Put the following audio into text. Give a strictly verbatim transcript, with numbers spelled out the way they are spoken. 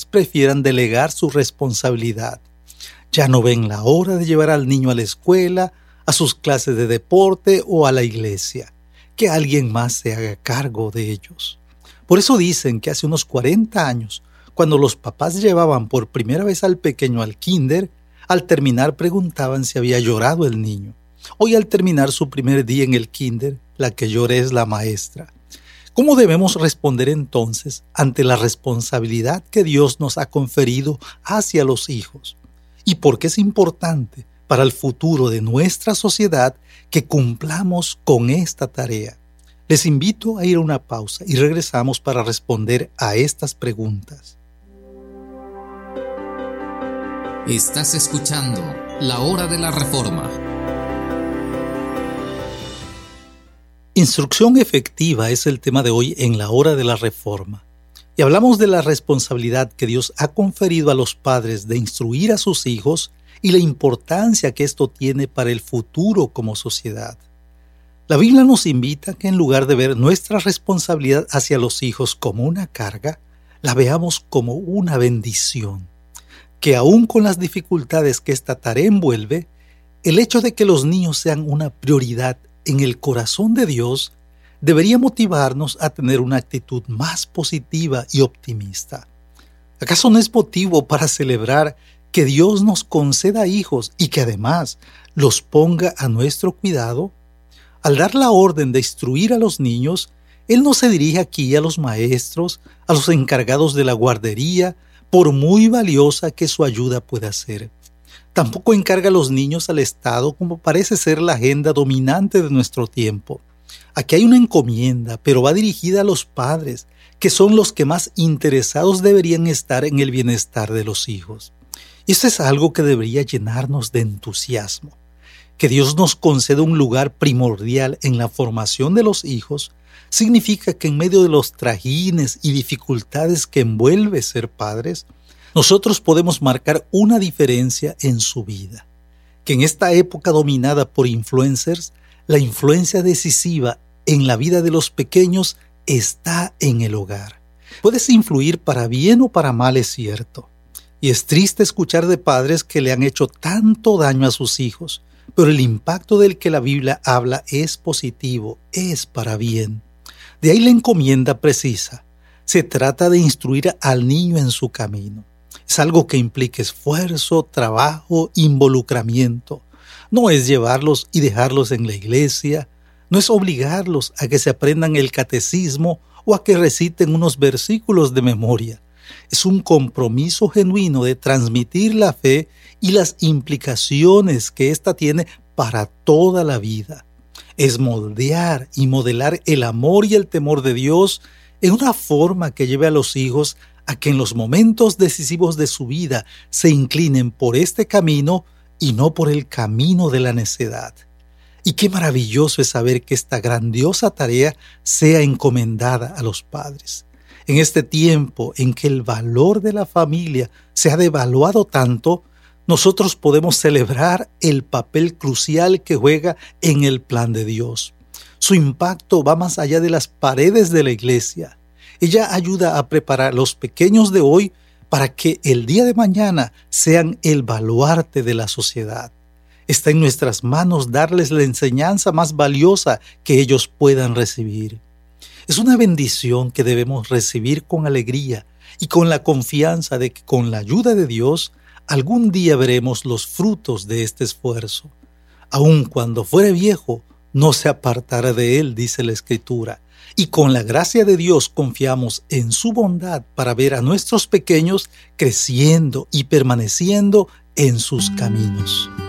prefieran delegar su responsabilidad. Ya no ven la hora de llevar al niño a la escuela, a sus clases de deporte o a la iglesia. Que alguien más se haga cargo de ellos. Por eso dicen que hace unos cuarenta años, cuando los papás llevaban por primera vez al pequeño al kinder, al terminar preguntaban si había llorado el niño. Hoy, al terminar su primer día en el kinder, la que llora es la maestra. ¿Cómo debemos responder entonces ante la responsabilidad que Dios nos ha conferido hacia los hijos? ¿Y por qué es importante para el futuro de nuestra sociedad que cumplamos con esta tarea? Les invito a ir a una pausa y regresamos para responder a estas preguntas. Estás escuchando La Hora de la Reforma. Instrucción efectiva es el tema de hoy en La Hora de la Reforma. Y hablamos de la responsabilidad que Dios ha conferido a los padres de instruir a sus hijos y la importancia que esto tiene para el futuro como sociedad. La Biblia nos invita a que en lugar de ver nuestra responsabilidad hacia los hijos como una carga, la veamos como una bendición. Que aún con las dificultades que esta tarea envuelve, el hecho de que los niños sean una prioridad en el corazón de Dios debería motivarnos a tener una actitud más positiva y optimista. ¿Acaso no es motivo para celebrar que Dios nos conceda hijos y que además los ponga a nuestro cuidado? Al dar la orden de instruir a los niños, Él no se dirige aquí a los maestros, a los encargados de la guardería, por muy valiosa que su ayuda pueda ser. Tampoco encarga a los niños al Estado, como parece ser la agenda dominante de nuestro tiempo. Aquí hay una encomienda, pero va dirigida a los padres, que son los que más interesados deberían estar en el bienestar de los hijos. Y esto es algo que debería llenarnos de entusiasmo. Que Dios nos conceda un lugar primordial en la formación de los hijos significa que en medio de los trajines y dificultades que envuelve ser padres, nosotros podemos marcar una diferencia en su vida. Que en esta época dominada por influencers, la influencia decisiva en la vida de los pequeños está en el hogar. Puedes influir para bien o para mal, es cierto. Y es triste escuchar de padres que le han hecho tanto daño a sus hijos, pero el impacto del que la Biblia habla es positivo, es para bien. De ahí la encomienda precisa. Se trata de instruir al niño en su camino. Es algo que implica esfuerzo, trabajo, involucramiento. No es llevarlos y dejarlos en la iglesia, no es obligarlos a que se aprendan el catecismo o a que reciten unos versículos de memoria. Es un compromiso genuino de transmitir la fe y las implicaciones que ésta tiene para toda la vida. Es moldear y modelar el amor y el temor de Dios en una forma que lleve a los hijos a que en los momentos decisivos de su vida se inclinen por este camino y no por el camino de la necedad. Y qué maravilloso es saber que esta grandiosa tarea sea encomendada a los padres. En este tiempo en que el valor de la familia se ha devaluado tanto, nosotros podemos celebrar el papel crucial que juega en el plan de Dios. Su impacto va más allá de las paredes de la iglesia. Ella ayuda a preparar a los pequeños de hoy para que el día de mañana sean el baluarte de la sociedad. Está en nuestras manos darles la enseñanza más valiosa que ellos puedan recibir. Es una bendición que debemos recibir con alegría y con la confianza de que con la ayuda de Dios algún día veremos los frutos de este esfuerzo. Aun cuando fuere viejo, no se apartará de él, dice la Escritura. Y con la gracia de Dios confiamos en su bondad para ver a nuestros pequeños creciendo y permaneciendo en sus caminos.